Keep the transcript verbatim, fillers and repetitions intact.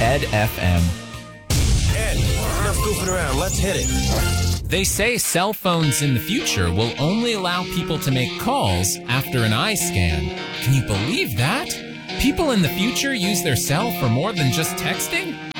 Ed F M. Ed, enough goofing around. Let's hit it. They say cell phones in the future will only allow people to make calls after an eye scan. Can you believe that? People in the future use their cell for more than just texting?